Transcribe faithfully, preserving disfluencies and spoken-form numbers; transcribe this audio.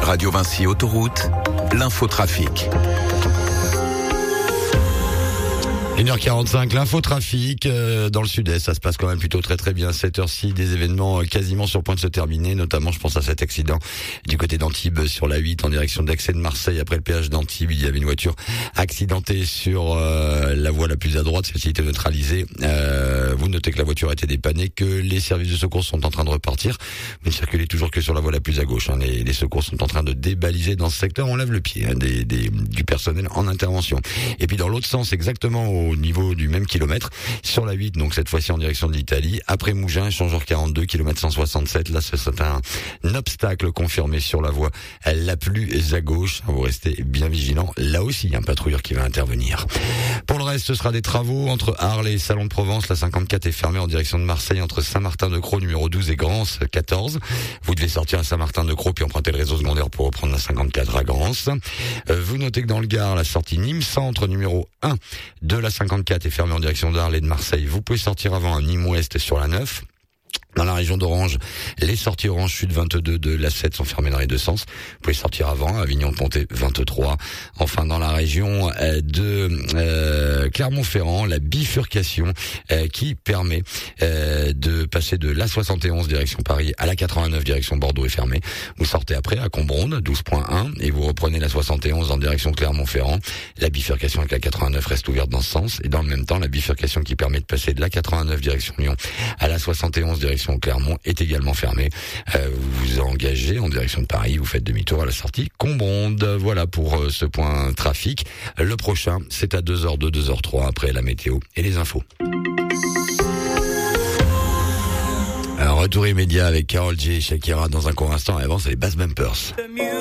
Radio Vinci Autoroute, l'infotrafic. une heure quarante-cinq, l'infotrafic euh, dans le sud-est, ça se passe quand même plutôt très très bien. Cette heure-ci, des événements euh, quasiment sur le point de se terminer, notamment je pense à cet accident du côté d'Antibes sur la huit en direction d'Aix de Marseille. Après le péage d'Antibes, il y avait une voiture accidentée sur euh, la voie la plus à droite, celle-ci était neutralisée. Euh, vous notez que la voiture a été dépannée, que les services de secours sont en train de repartir. Vous ne circulez toujours que sur la voie la plus à gauche. Hein. Les, les secours sont en train de débaliser dans ce secteur. On lève le pied hein, des, des, du personnel en intervention. Et puis dans l'autre sens, exactement au niveau du même kilomètre, sur la huit, donc cette fois-ci en direction de l'Italie, après Mougins, échangeur quarante-deux, kilomètre cent soixante-sept, là c'est un, un obstacle confirmé sur la voie la plus à gauche. Vous restez bien vigilant. Là aussi, il y a un patrouilleur qui va intervenir. Pour le reste, ce sera des travaux entre Arles et Salon de Provence. La cinquante-quatre est fermée en direction de Marseille entre Saint-Martin-de-Croix, numéro douze, et Grance, quatorze. Vous devez sortir à Saint-Martin-de-Croix puis emprunter le réseau secondaire pour reprendre la cinquante-quatre à Grance. Euh, vous notez que dans le Gard, la sortie Nîmes Centre, numéro un de la cinquante-quatre est fermée en direction d'Arles et de Marseille. Vous pouvez sortir avant à Nîmes Ouest sur la neuf. Dans la région d'Orange, les sorties Orange Sud vingt-deux de la sept sont fermées dans les deux sens. Vous pouvez sortir avant, Avignon-Pontet vingt-trois. Enfin, dans la région de euh, Clermont-Ferrand, la bifurcation euh, qui permet euh, de passer de l'A soixante et onze direction Paris à la quatre-vingt-neuf direction Bordeaux est fermée. Vous sortez après à Combronde, douze point un, et vous reprenez la soixante et onze en direction Clermont-Ferrand. La bifurcation avec la quatre-vingt-neuf reste ouverte dans ce sens. Et dans le même temps, la bifurcation qui permet de passer de la quatre-vingt-neuf direction Lyon à la soixante et onze direction Clermont est également fermée. Euh, vous vous engagez en direction de Paris, vous faites demi-tour à la sortie Combronde. Voilà pour euh, ce point trafic. Le prochain, c'est à deux heures deux, deux heures trois après la météo et les infos. Alors, retour immédiat avec Karol G et Shakira dans un court instant. Avant, c'est les Bass Bumpers.